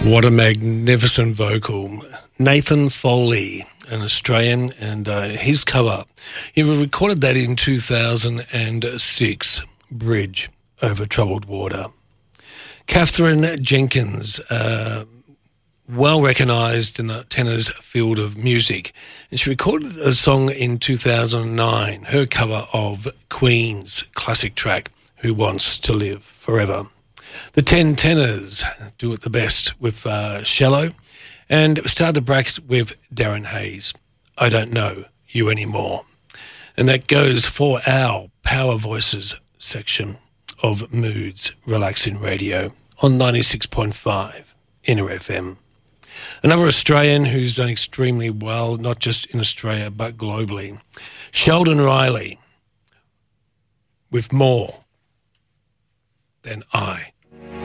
What a magnificent vocal. Nathan Foley, an Australian, and his cover. He recorded that in 2006, Bridge Over Troubled Water. Catherine Jenkins, well recognised in the tenor's field of music, and she recorded a song in 2009, her cover of Queen's classic track, Who Wants to Live Forever. The 10 Tenors do it the best with Shallow, and start the bracket with Darren Hayes, I Don't Know You Anymore. And that goes for our Power Voices section of Moods Relaxing Radio on 96.5 Inner FM. Another Australian who's done extremely well, not just in Australia but globally, Sheldon Riley, with More Than I